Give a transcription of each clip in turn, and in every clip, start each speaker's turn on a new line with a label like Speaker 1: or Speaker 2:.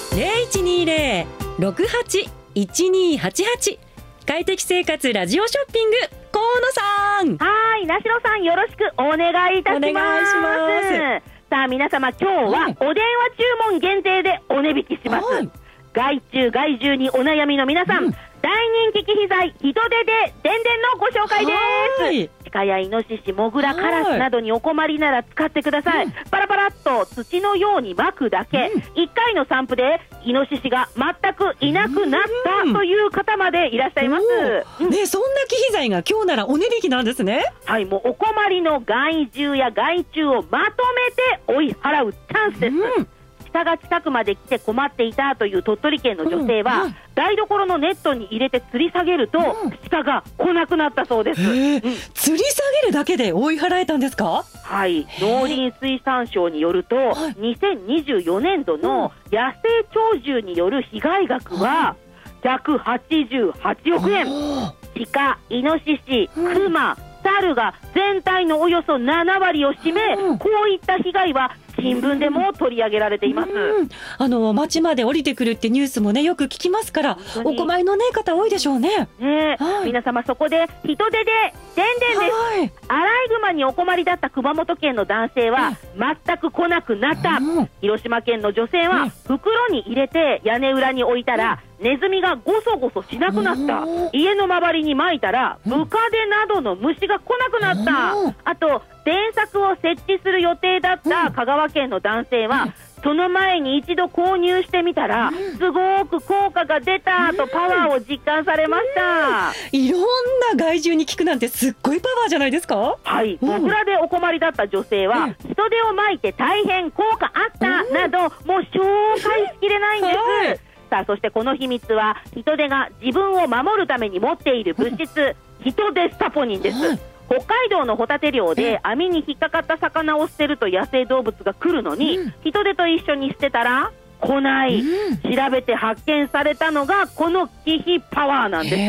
Speaker 1: 0120-68-1288快適生活ラジオショッピング河野さん。
Speaker 2: はい、梨野さんよろしくお願いいたします。
Speaker 1: お願いします。
Speaker 2: さあ皆様、今日はお電話注文限定でお値引きします。害虫害獣にお悩みの皆さん、大人気機器材ヒトデで電電のご紹介です。鹿やイノシシ、モグラ、カラスなどにお困りなら使ってください。パラパラっと土のように巻くだけ、1回の散布でイノシシが全くいなくなったという方までいらっしゃいます。
Speaker 1: ね、そんな機器材が今日ならお値引きなんですね。
Speaker 2: はい、もうお困りの害獣や害虫をまとめて追い払うチャンスです。鹿が近くまで来て困っていたという鳥取県の女性は、台所のネットに入れて吊り下げると、鹿が来なくなったそうです。
Speaker 1: 吊り下げるだけで追い払えたんですか？
Speaker 2: はい、農林水産省によると、2024年度の野生鳥獣による被害額は188億円。鹿、イノシシ、クマ、猿が全体のおよそ7割を占め、こういった被害は新聞でも取り上げられています。
Speaker 1: 町まで降りてくるってニュースもね、よく聞きますから、お困りの、ね、方多いでしょうね。
Speaker 2: 皆様、そこで人手で電電です。アライグマにお困りだった熊本県の男性は全く来なくなった。広島県の女性は袋に入れて屋根裏に置いたらネズミがゴソゴソしなくなった。家の周りに撒いたらムカデなどの虫が来なくなった。あと電柵を設置する予定だった香川県の男性は、その前に一度購入してみたら、すごく効果が出たとパワーを実感されました。
Speaker 1: いろんな害獣に効くなんてすっごいパワーじゃないですか？はい、
Speaker 2: モグラでお困りだった女性は、人手をまいて大変効果あったなど、もう紹介しきれないんです。さあ、そしてこの秘密は、人手が自分を守るために持っている物質、人手スタポニンです。北海道のホタテ漁で網に引っかかった魚を捨てると野生動物が来るのに、人手と一緒に捨てたら来ない。調べて発見されたのがこの気比パワーなんです。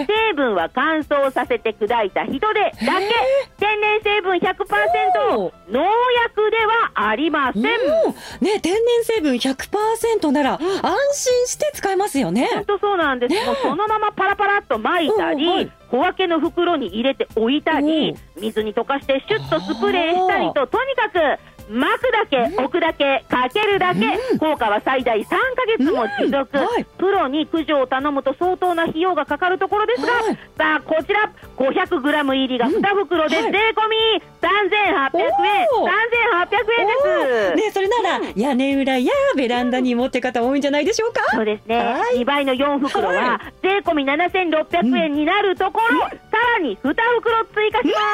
Speaker 2: 成分は乾燥させて砕いた人手だけ。天然成分 100%、 農薬ではありません。
Speaker 1: ね、天然成分 100% なら安心して使えますよね。
Speaker 2: 本当そうなんです。もうそのままパラパラっと撒いたり、小分けの袋に入れて置いたり、水に溶かしてシュッとスプレーしたりと、とにかく巻くだけ、置くだけ、かけるだけ、効果は最大3ヶ月も持続。プロに駆除を頼むと相当な費用がかかるところですが、さあこちら 500g 入りが2袋で税込み3800円。3800円です。
Speaker 1: それなら屋根裏やベランダに持って方多いんじゃないでしょうか？
Speaker 2: そうですね。2倍の4袋は税込み7600円になるところ、さらに2袋追加します。